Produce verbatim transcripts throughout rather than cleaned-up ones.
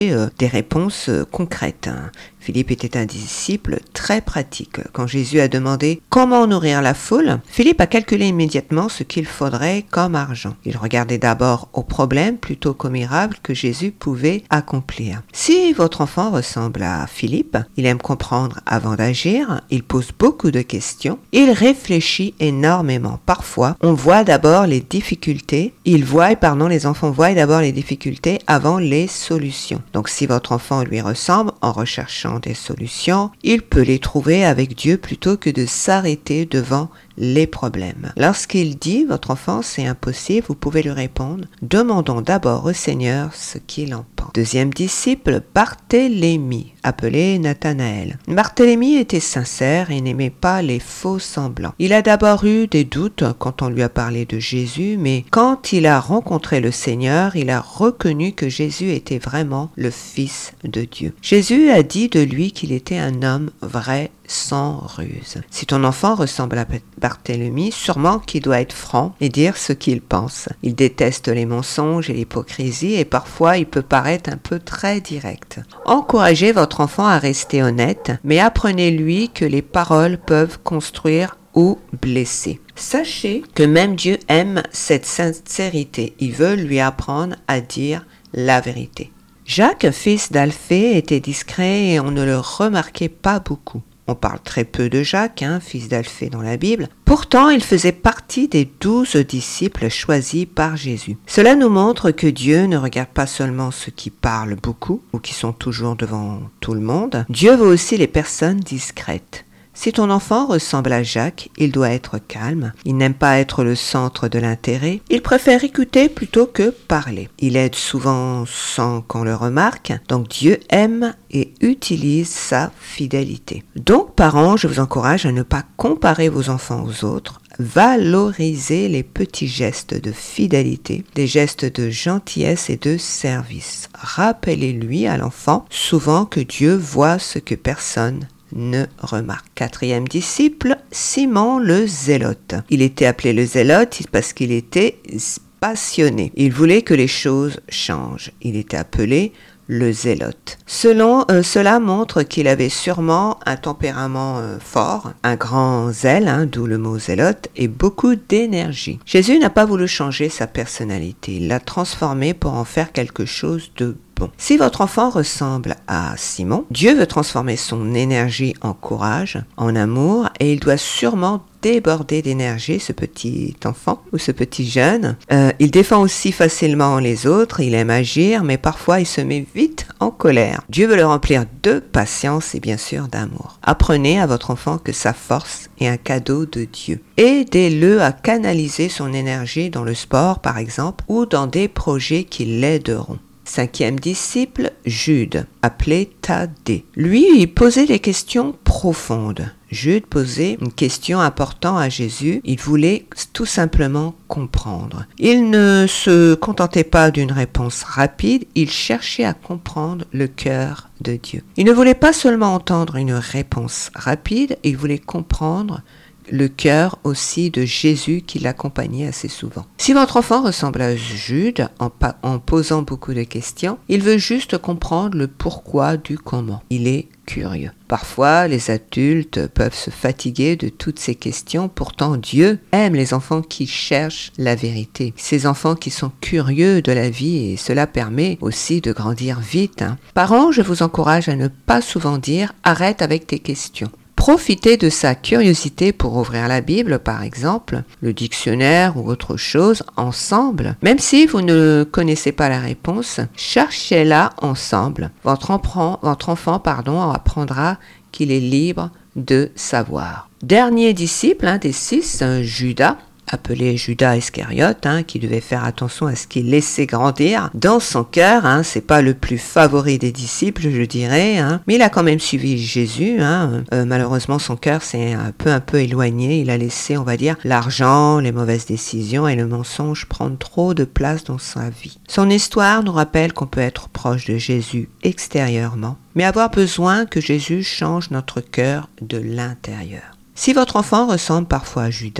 euh, des réponses euh, concrètes. Hein. Philippe était un disciple très pratique. Quand Jésus a demandé comment nourrir la foule, Philippe a calculé immédiatement ce qu'il faudrait comme argent. Il regardait d'abord au problème plutôt qu'au miracle que Jésus pouvait accomplir. Si votre enfant ressemble à Philippe, il aime comprendre avant d'agir, il pose beaucoup de questions, il réfléchit énormément. Parfois, on voit d'abord les difficultés, il voit, pardon, les enfants voient d'abord les difficultés avant les solutions. Donc si votre enfant lui ressemble en recherchant des solutions, il peut les trouver avec Dieu plutôt que de s'arrêter devant les problèmes. Lorsqu'il dit « Votre enfant, c'est impossible », vous pouvez lui répondre « Demandons d'abord au Seigneur ce qu'il en pense ». Deuxième disciple, Barthélemy, appelé Nathanaël. Barthélemy était sincère et n'aimait pas les faux semblants. Il a d'abord eu des doutes quand on lui a parlé de Jésus, mais quand il a rencontré le Seigneur, il a reconnu que Jésus était vraiment le Fils de Dieu. Jésus a dit de lui qu'il était un homme vrai, sans ruse. Si ton enfant ressemble à Barthélemy, sûrement qu'il doit être franc et dire ce qu'il pense. Il déteste les mensonges et l'hypocrisie et parfois il peut paraître un peu très direct. Encouragez votre enfant à rester honnête, mais apprenez-lui que les paroles peuvent construire ou blesser. Sachez que même Dieu aime cette sincérité. Il veut lui apprendre à dire la vérité. Jacques, fils d'Alphée, était discret et on ne le remarquait pas beaucoup. On parle très peu de Jacques, hein, fils d'Alphée dans la Bible. Pourtant, il faisait partie des douze disciples choisis par Jésus. Cela nous montre que Dieu ne regarde pas seulement ceux qui parlent beaucoup ou qui sont toujours devant tout le monde. Dieu veut aussi les personnes discrètes. Si ton enfant ressemble à Jacques, il doit être calme, il n'aime pas être le centre de l'intérêt, il préfère écouter plutôt que parler. Il aide souvent sans qu'on le remarque, donc Dieu aime et utilise sa fidélité. Donc parents, je vous encourage à ne pas comparer vos enfants aux autres, valorisez les petits gestes de fidélité, des gestes de gentillesse et de service. Rappelez-lui à l'enfant souvent que Dieu voit ce que personne ne remarque. Quatrième disciple, Simon le Zélote. Il était appelé le Zélote parce qu'il était passionné. Il voulait que les choses changent. Il était appelé le Zélote. Selon, euh, cela montre qu'il avait sûrement un tempérament euh, fort, un grand zèle, hein, d'où le mot zélote, et beaucoup d'énergie. Jésus n'a pas voulu changer sa personnalité. Il l'a transformée pour en faire quelque chose de bon. Si votre enfant ressemble à Simon, Dieu veut transformer son énergie en courage, en amour, et il doit sûrement déborder d'énergie, ce petit enfant ou ce petit jeune. Euh, il défend aussi facilement les autres, il aime agir, mais parfois il se met vite en colère. Dieu veut le remplir de patience et bien sûr d'amour. Apprenez à votre enfant que sa force est un cadeau de Dieu. Aidez-le à canaliser son énergie dans le sport, par exemple, ou dans des projets qui l'aideront. Cinquième disciple, Jude, appelé Thaddée. Lui, il posait des questions profondes. Jude posait une question importante à Jésus. Il voulait tout simplement comprendre. Il ne se contentait pas d'une réponse rapide, il cherchait à comprendre le cœur de Dieu. Il ne voulait pas seulement entendre une réponse rapide, il voulait comprendre le cœur aussi de Jésus qui l'accompagnait assez souvent. Si votre enfant ressemble à Jude, en, pa- en posant beaucoup de questions, il veut juste comprendre le pourquoi du comment. Il est curieux. Parfois, les adultes peuvent se fatiguer de toutes ces questions. Pourtant, Dieu aime les enfants qui cherchent la vérité. Ces enfants qui sont curieux de la vie et cela permet aussi de grandir vite. Hein. Parents, je vous encourage à ne pas souvent dire « arrête avec tes questions ». Profitez de sa curiosité pour ouvrir la Bible, par exemple, le dictionnaire ou autre chose, ensemble. Même si vous ne connaissez pas la réponse, cherchez-la ensemble. Votre enfant, votre enfant pardon, apprendra qu'il est libre de savoir. Dernier disciple, un des six, Judas, appelé Judas Iscariote, hein, qui devait faire attention à ce qu'il laissait grandir dans son cœur. Hein, c'est pas le plus favori des disciples, je dirais, hein, mais il a quand même suivi Jésus. Hein. Euh, malheureusement, son cœur s'est un peu un peu éloigné. Il a laissé, on va dire, l'argent, les mauvaises décisions et le mensonge prendre trop de place dans sa vie. Son histoire nous rappelle qu'on peut être proche de Jésus extérieurement, mais avoir besoin que Jésus change notre cœur de l'intérieur. Si votre enfant ressemble parfois à Judas,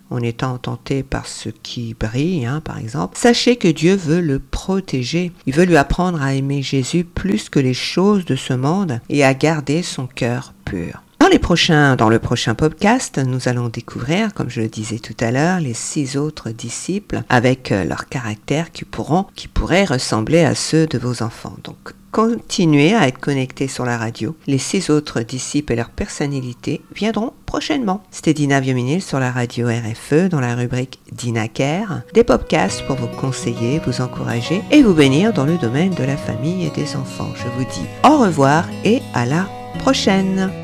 en étant tenté par ce qui brille, hein, par exemple, sachez que Dieu veut le protéger. Il veut lui apprendre à aimer Jésus plus que les choses de ce monde et à garder son cœur pur. Dans les prochains, dans le prochain podcast, nous allons découvrir, comme je le disais tout à l'heure, les six autres disciples avec leur caractère qui pourront, qui pourraient ressembler à ceux de vos enfants. Donc, continuez à être connectés sur la radio. Les six autres disciples et leur personnalité viendront prochainement. C'était Dina Viominil sur la radio R F E dans la rubrique Dina Care. Des podcasts pour vous conseiller, vous encourager et vous bénir dans le domaine de la famille et des enfants. Je vous dis au revoir et à la prochaine.